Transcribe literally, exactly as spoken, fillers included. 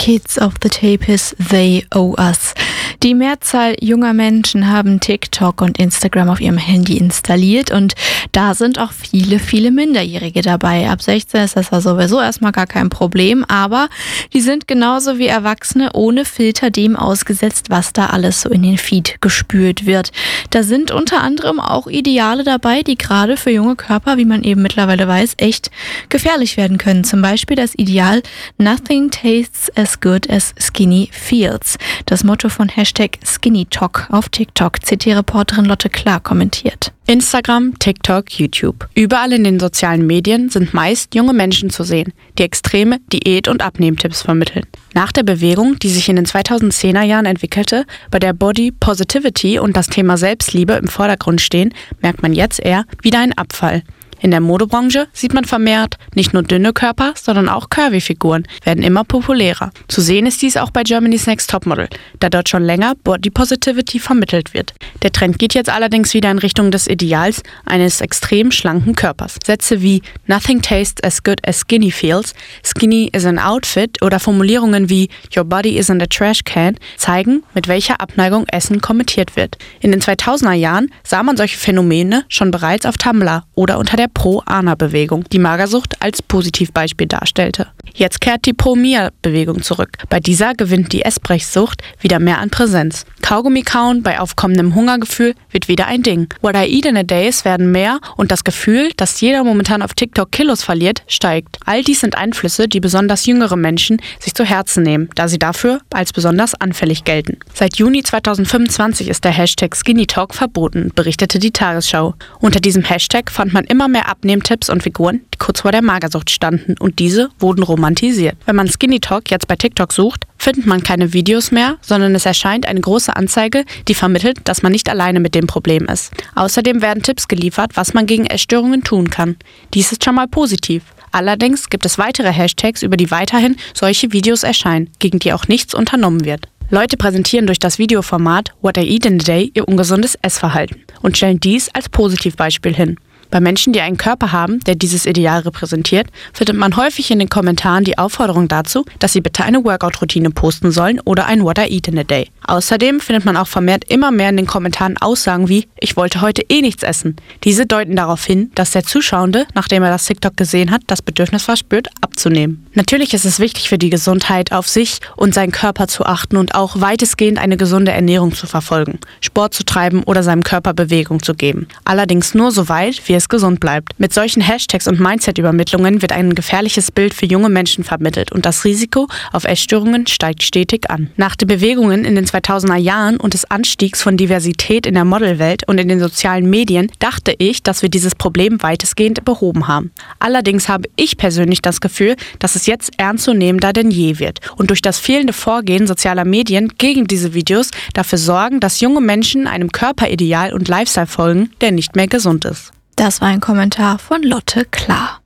kids of the tape is they owe us. Die Mehrzahl junger Menschen haben TikTok und Instagram auf ihrem Handy installiert und da sind auch viele, viele Minderjährige dabei. Ab sechzehn ist das ja sowieso erstmal gar kein Problem, aber die sind genauso wie Erwachsene ohne Filter dem ausgesetzt, was da alles so in den Feed gespült wird. Da sind unter anderem auch Ideale dabei, die gerade für junge Körper, wie man eben mittlerweile weiß, echt gefährlich werden können. Zum Beispiel das Ideal Nothing tastes as good as skinny feels. Das Motto von Hashtag SkinnyTok auf TikTok. C T-Reporterin Lotte Klar kommentiert. Instagram, TikTok, YouTube. Überall in den sozialen Medien sind meist junge Menschen zu sehen, die extreme Diät- und Abnehmtipps vermitteln. Nach der Bewegung, die sich in den zweitausendzehner Jahren entwickelte, bei der Body Positivity und das Thema Selbstliebe im Vordergrund stehen, merkt man jetzt eher wieder einen Abfall. In der Modebranche sieht man vermehrt, nicht nur dünne Körper, sondern auch Curvy-Figuren werden immer populärer. Zu sehen ist dies auch bei Germany's Next Topmodel, da dort schon länger Body Positivity vermittelt wird. Der Trend geht jetzt allerdings wieder in Richtung des Ideals eines extrem schlanken Körpers. Sätze wie Nothing tastes as good as skinny feels, Skinny is an outfit oder Formulierungen wie Your body isn't a trash can zeigen, mit welcher Abneigung Essen kommentiert wird. In den zweitausender Jahren sah man solche Phänomene schon bereits auf Tumblr oder unter der Pro-Ana-Bewegung, die Magersucht als Positivbeispiel darstellte. Jetzt kehrt die Pro-Mia-Bewegung zurück. Bei dieser gewinnt die Essbrechsucht wieder mehr an Präsenz. Kaugummi kauen bei aufkommendem Hungergefühl wird wieder ein Ding. What I eat in a days werden mehr und das Gefühl, dass jeder momentan auf TikTok Kilos verliert, steigt. All dies sind Einflüsse, die besonders jüngere Menschen sich zu Herzen nehmen, da sie dafür als besonders anfällig gelten. Seit Juni zweitausendfünfundzwanzig ist der Hashtag SkinnyTok verboten, berichtete die Tagesschau. Unter diesem Hashtag fand man immer mehr Abnehmtipps und Figuren, die kurz vor der Magersucht standen und diese wurden romantisiert. Wenn man SkinnyTok jetzt bei TikTok sucht, findet man keine Videos mehr, sondern es erscheint eine große Anzeige, die vermittelt, dass man nicht alleine mit dem Problem ist. Außerdem werden Tipps geliefert, was man gegen Essstörungen tun kann. Dies ist schon mal positiv. Allerdings gibt es weitere Hashtags, über die weiterhin solche Videos erscheinen, gegen die auch nichts unternommen wird. Leute präsentieren durch das Videoformat What I Eat in a Day ihr ungesundes Essverhalten und stellen dies als Positivbeispiel hin. Bei Menschen, die einen Körper haben, der dieses Ideal repräsentiert, findet man häufig in den Kommentaren die Aufforderung dazu, dass sie bitte eine Workout-Routine posten sollen oder ein What I Eat in a Day. Außerdem findet man auch vermehrt immer mehr in den Kommentaren Aussagen wie „Ich wollte heute eh nichts essen". Diese deuten darauf hin, dass der Zuschauende, nachdem er das TikTok gesehen hat, das Bedürfnis verspürt, abzunehmen. Natürlich ist es wichtig für die Gesundheit, auf sich und seinen Körper zu achten und auch weitestgehend eine gesunde Ernährung zu verfolgen, Sport zu treiben oder seinem Körper Bewegung zu geben. Allerdings nur so weit, wie es gesund bleibt. Mit solchen Hashtags und Mindset-Übermittlungen wird ein gefährliches Bild für junge Menschen vermittelt und das Risiko auf Essstörungen steigt stetig an. Nach den Bewegungen in den zweitausender Jahren und des Anstiegs von Diversität in der Modelwelt und in den sozialen Medien dachte ich, dass wir dieses Problem weitestgehend behoben haben. Allerdings habe ich persönlich das Gefühl, dass es jetzt ernstzunehmender denn je wird und durch das fehlende Vorgehen sozialer Medien gegen diese Videos dafür sorgen, dass junge Menschen einem Körperideal und Lifestyle folgen, der nicht mehr gesund ist. Das war ein Kommentar von Lotte Klar.